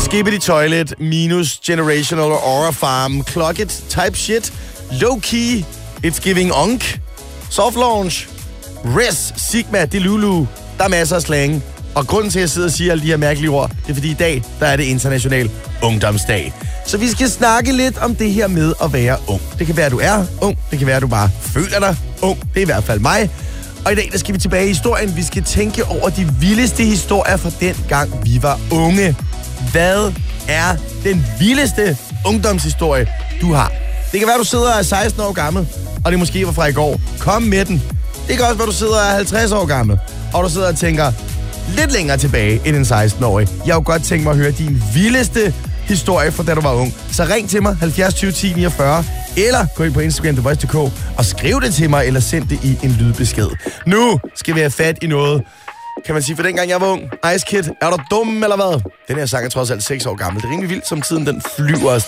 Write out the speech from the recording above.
Skibbity Toilet, minus Generational Aura Farm, Clock It, Type Shit, Low Key, It's Giving Unk, Soft Launch, Res, Sigma, Delulu. Der er masser af slang. Og grunden til, at jeg sidder og siger alle de her mærkelige ord, det er fordi i dag, der er det international ungdomsdag. Så vi skal snakke lidt om det her med at være ung. Det kan være, at du er ung. Det kan være, at du bare føler dig ung. Det er i hvert fald mig. Og i dag, der skal vi tilbage i historien. Vi skal tænke over de vildeste historier fra den gang, vi var unge. Hvad er den vildeste ungdomshistorie, du har? Det kan være, du sidder og er 16 år gammel, og det måske var fra i går. Kom med den. Det kan også være, du sidder og er 50 år gammel, og du sidder og tænker lidt længere tilbage end en 16-årig. Jeg kunne godt tænke mig at høre din vildeste historie fra da du var ung. Så ring til mig 70 20 10 49, eller gå ind på Instagram TheVoice.dk og skriv det til mig, eller send det i en lydbesked. Nu skal vi have fat i noget, kan man sige, for dengang jeg var ung. Ice Kid, er du dum eller hvad? Den her sang er trods alt 6 år gammel. Det er rimelig vildt, som tiden den flyver afsted.